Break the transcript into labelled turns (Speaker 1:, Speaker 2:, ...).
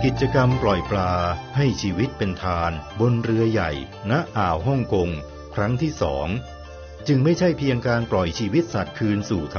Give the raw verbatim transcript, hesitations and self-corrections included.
Speaker 1: กิจกรรมปล่อยปลาให้ชีวิตเป็นทานบนเรือใหญ่ณอ่าวฮ่องกงครั้งที่สองจึงไม่ใช่เพียงการปล่อยชีวิตสัตว์คืนสู่